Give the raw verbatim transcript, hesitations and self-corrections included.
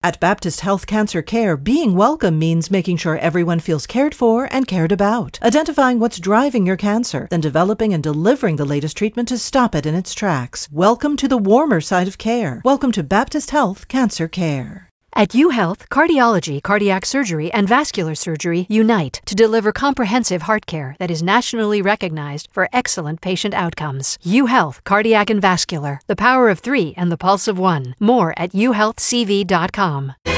At Baptist Health Cancer Care, being welcome means making sure everyone feels cared for and cared about, identifying what's driving your cancer, then developing and delivering the latest treatment to stop it in its tracks. Welcome to the warmer side of care. Welcome to Baptist Health Cancer Care. At UHealth, cardiology, cardiac surgery, and vascular surgery unite to deliver comprehensive heart care that is nationally recognized for excellent patient outcomes. UHealth, cardiac and vascular, the power of three and the pulse of one. More at u health c v dot com.